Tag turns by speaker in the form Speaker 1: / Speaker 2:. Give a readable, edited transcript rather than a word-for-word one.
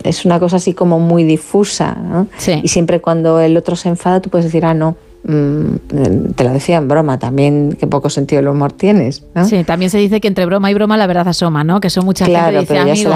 Speaker 1: es una cosa así como muy difusa, ¿no?
Speaker 2: Sí.
Speaker 1: Y siempre cuando el otro se enfada tú puedes decir, no, te lo decía en broma también, qué poco sentido del humor tienes, ¿no?
Speaker 2: Sí, también se dice que entre broma y broma la verdad asoma, ¿no? Que eso mucha gente dice,
Speaker 1: pero ya
Speaker 2: amigo,